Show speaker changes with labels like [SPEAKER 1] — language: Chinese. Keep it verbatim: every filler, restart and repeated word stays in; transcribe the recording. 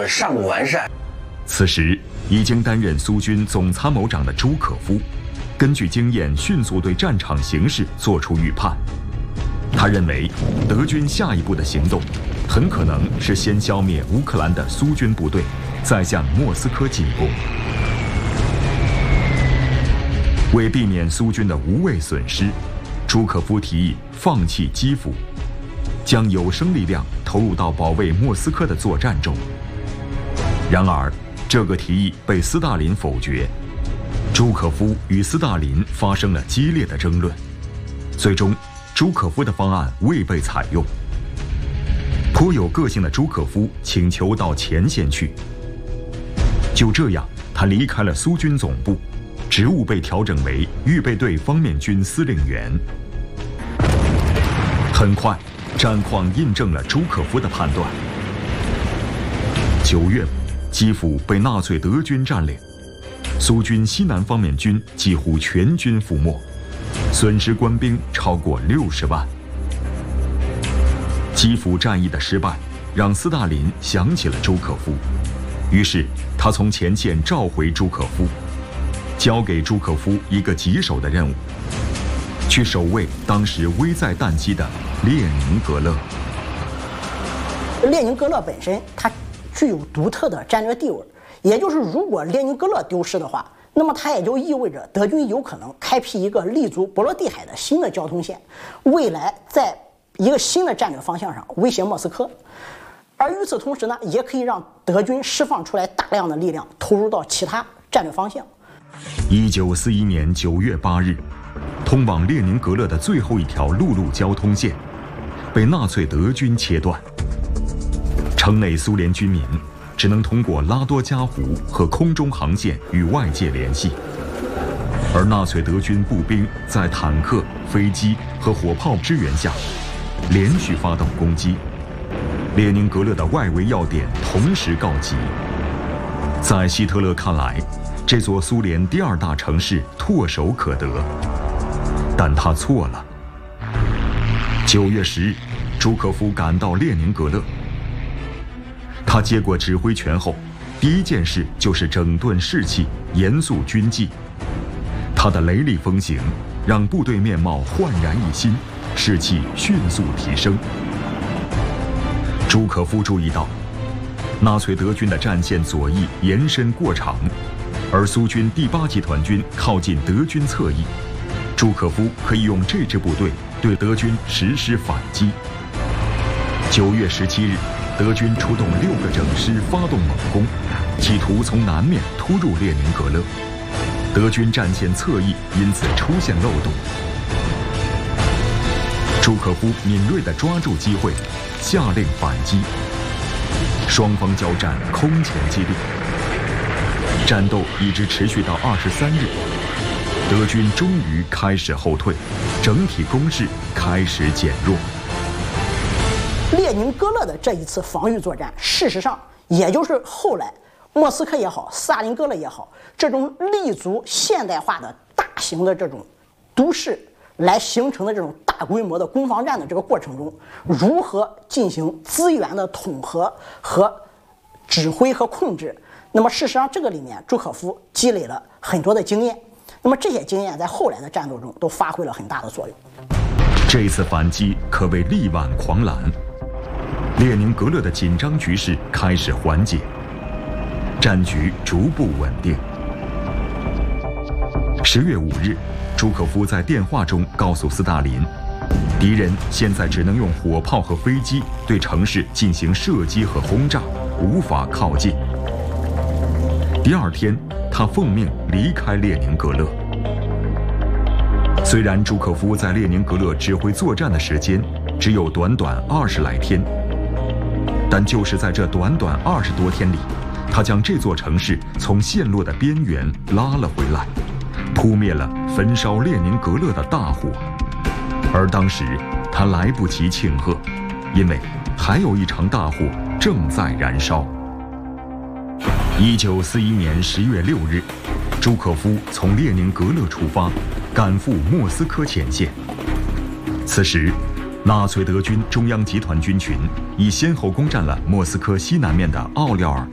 [SPEAKER 1] 们尚不完善。
[SPEAKER 2] 此时，已经担任苏军总参谋长的朱可夫，根据经验迅速对战场形势作出预判。他认为，德军下一步的行动，很可能是先消灭乌克兰的苏军部队，再向莫斯科进攻。为避免苏军的无谓损失，朱可夫提议放弃基辅，将有生力量投入到保卫莫斯科的作战中。然而，这个提议被斯大林否决。朱可夫与斯大林发生了激烈的争论，最终，朱可夫的方案未被采用。颇有个性的朱可夫请求到前线去。就这样，他离开了苏军总部，职务被调整为预备队方面军司令员。很快，战况印证了朱可夫的判断。九月，基辅被纳粹德军占领，苏军西南方面军几乎全军覆没，损失官兵超过六十万。基辅战役的失败，让斯大林想起了朱可夫，于是他从前线召回朱可夫，交给朱可夫一个棘手的任务，去守卫当时危在旦夕的列宁格勒。
[SPEAKER 3] 列宁格勒本身它具有独特的战略地位，也就是如果列宁格勒丢失的话，那么它也就意味着德军有可能开辟一个立足波罗的海的新的交通线，未来在一个新的战略方向上威胁莫斯科。而与此同时呢，也可以让德军释放出来大量的力量，投入到其他战略方向。
[SPEAKER 2] 一九四一年九月八日，通往列宁格勒的最后一条陆路交通线被纳粹德军切断，城内苏联居民只能通过拉多加湖和空中航线与外界联系，而纳粹德军步兵在坦克、飞机和火炮支援下，连续发动攻击，列宁格勒的外围要点同时告急。在希特勒看来，这座苏联第二大城市唾手可得，但他错了。九月十日，朱可夫赶到列宁格勒。他接过指挥权后，第一件事就是整顿士气，严肃军纪。他的雷厉风行，让部队面貌焕然一新，士气迅速提升。朱可夫注意到，纳粹德军的战线左翼延伸过长，而苏军第八集团军靠近德军侧翼，朱可夫可以用这支部队对德军实施反击。九月十七日，德军出动六个整师发动猛攻，企图从南面突入列宁格勒，德军战线侧翼因此出现漏洞。朱可夫敏锐地抓住机会，下令反击。双方交战空前激烈，战斗一直持续到二十三日，德军终于开始后退，整体攻势开始减弱。
[SPEAKER 3] 列宁格勒的这一次防御作战，事实上也就是后来莫斯科也好，斯大林格勒也好，这种立足现代化的大型的这种都市来形成的这种大规模的攻防战的这个过程中，如何进行资源的统合和指挥和控制。那么事实上这个里面朱可夫积累了很多的经验，那么这些经验在后来的战斗中都发挥了很大的作用。
[SPEAKER 2] 这一次反击可谓力挽狂澜，列宁格勒的紧张局势开始缓解，战局逐步稳定。十月五日，朱可夫在电话中告诉斯大林，敌人现在只能用火炮和飞机对城市进行射击和轰炸，无法靠近。第二天，他奉命离开列宁格勒。虽然朱可夫在列宁格勒指挥作战的时间只有短短二十来天，但就是在这短短二十多天里，他将这座城市从陷落的边缘拉了回来，扑灭了焚烧列宁格勒的大火。而当时他来不及庆贺，因为还有一场大火正在燃烧。一九四一年十月六日，朱可夫从列宁格勒出发，赶赴莫斯科前线。此时，纳粹德军中央集团军群已先后攻占了莫斯科西南面的奥廖尔